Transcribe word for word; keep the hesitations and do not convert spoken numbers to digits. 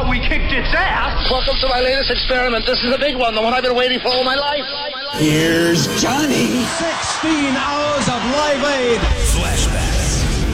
we kicked its ass. Welcome to my latest experiment. This is a big one, the one I've been waiting for all my life. Here's Johnny. sixteen hours of Live Aid.